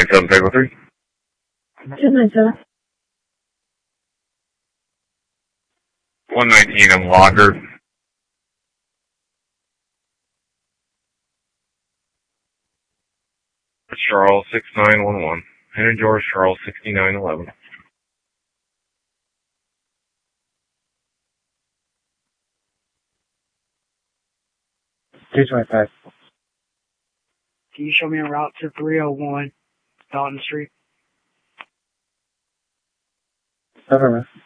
297, Paper 3. 297. 119 in Locker. Charles 6911. Henry George Charles 6911. 225. Can you show me a route to 301 Dalton Street? Affirmative.